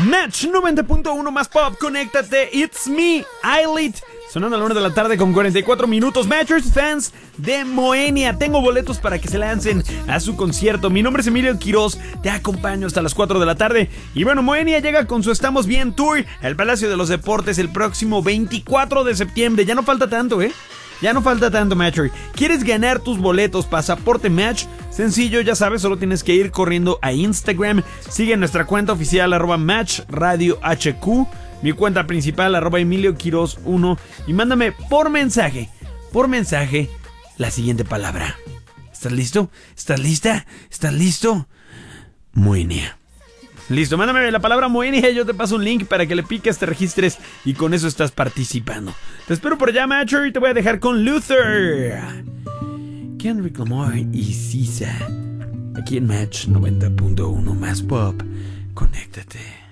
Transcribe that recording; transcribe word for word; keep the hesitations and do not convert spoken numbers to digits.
Match noventa punto uno más pop, conéctate, it's me, Ailit. Sonando a la una de la tarde con cuarenta y cuatro minutos. Matchers, fans de Moenia, tengo boletos para que se lancen a su concierto. Mi nombre es Emilio Quiroz, te acompaño hasta las cuatro de la tarde. Y bueno, Moenia llega con su Estamos Bien Tour al Palacio de los Deportes el próximo veinticuatro de septiembre. Ya no falta tanto, ¿eh? Ya no falta tanto, Matcher. ¿Quieres ganar tus boletos? Pasaporte Match. Sencillo, ya sabes, solo tienes que ir corriendo a Instagram. Sigue nuestra cuenta oficial, arroba Match Radio H Q. Mi cuenta principal, arroba Emilio Quiroz uno. Y mándame por mensaje, por mensaje, la siguiente palabra. ¿Estás listo? ¿Estás lista? ¿Estás listo? Moenia. Listo, mándame la palabra Moenia, yo te paso un link para que le piques, te registres y con eso estás participando. Te espero por allá, Matcher, y te voy a dejar con Luther, Kendrick Lamar y Sisa. Aquí en Match noventa punto uno más pop. Conéctate.